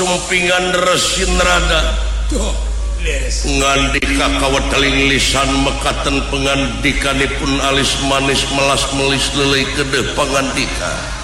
sumpingan resin rada ngandika kawateling lisan mekaten pengandikanipun alis manis melas melis lelei kedeh pangandika